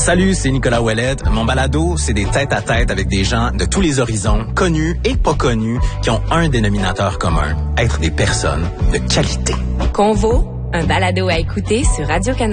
Salut, c'est Nicolas Ouellette. Mon balado, c'est des tête-à-tête avec des gens de tous les horizons, connus et pas connus, qui ont un dénominateur commun, être des personnes de qualité. Convo, un balado à écouter sur Radio-Canada.